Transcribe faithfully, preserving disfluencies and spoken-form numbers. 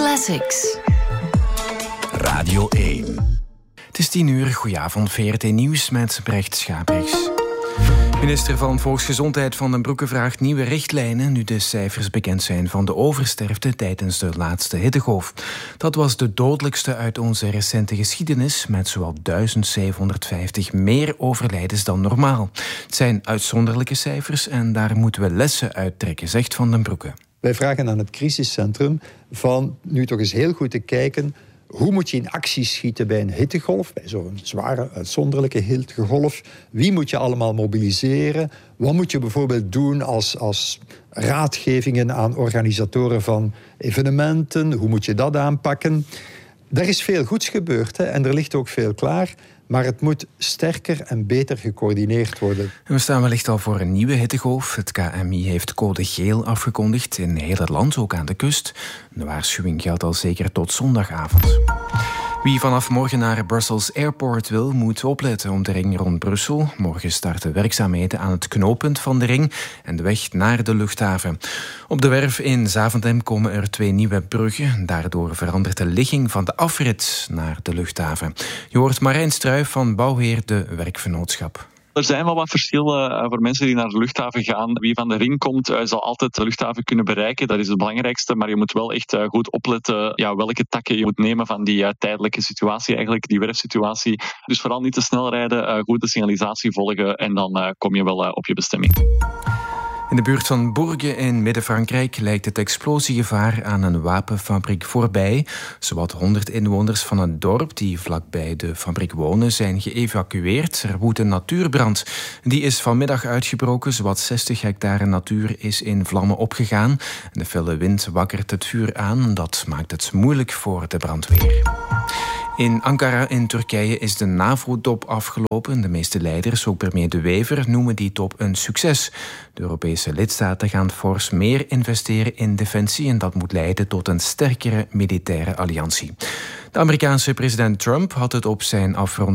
Classics. Radio één. Het is tien uur, goedenavond, V R T Nieuws met Brecht Schabriks. Minister van Volksgezondheid Van den Broeke vraagt nieuwe richtlijnen nu de cijfers bekend zijn van de oversterfte tijdens de laatste hittegolf. Dat was de dodelijkste uit onze recente geschiedenis, met zowat duizend zevenhonderdvijftig meer overlijdens dan normaal. Het zijn uitzonderlijke cijfers en daar moeten we lessen uit trekken, zegt Van den Broeke. Wij vragen aan het crisiscentrum van nu toch eens heel goed te kijken: hoe moet je in actie schieten bij een hittegolf, bij zo'n zware, uitzonderlijke hittegolf? Wie moet je allemaal mobiliseren? Wat moet je bijvoorbeeld doen als, als raadgevingen aan organisatoren van evenementen? Hoe moet je dat aanpakken? Er is veel goeds gebeurd, hè, en er ligt ook veel klaar. Maar het moet sterker en beter gecoördineerd worden. We staan wellicht al voor een nieuwe hittegolf. Het K M I heeft code geel afgekondigd in heel het land, ook aan de kust. De waarschuwing geldt al zeker tot zondagavond. Wie vanaf morgen naar Brussels Airport wil, moet opletten om de ring rond Brussel. Morgen starten werkzaamheden aan het knooppunt van de ring en de weg naar de luchthaven. Op de werf in Zaventem komen er twee nieuwe bruggen. Daardoor verandert de ligging van de afrit naar de luchthaven. Je hoort Marijn Struijf van Bouwheer de Werkvernootschap. Er zijn wel wat verschillen voor mensen die naar de luchthaven gaan. Wie van de ring komt, zal altijd de luchthaven kunnen bereiken. Dat is het belangrijkste. Maar je moet wel echt goed opletten ja, welke takken je moet nemen van die uh, tijdelijke situatie, eigenlijk die werfsituatie. Dus vooral niet te snel rijden, uh, goed de signalisatie volgen en dan uh, kom je wel uh, op je bestemming. In de buurt van Bourges in Midden-Frankrijk lijkt het explosiegevaar aan een wapenfabriek voorbij. Zowat honderd inwoners van het dorp die vlakbij de fabriek wonen zijn geëvacueerd. Er woedt een natuurbrand. Die is vanmiddag uitgebroken. Zowat zestig hectare natuur is in vlammen opgegaan. De felle wind wakkert het vuur aan. Dat maakt het moeilijk voor de brandweer. In Ankara in Turkije is de NAVO-top afgelopen. De meeste leiders, ook premier De Wever, noemen die top een succes. De Europese lidstaten gaan fors meer investeren in defensie en dat moet leiden tot een sterkere militaire alliantie. De Amerikaanse president Trump had het op zijn afronding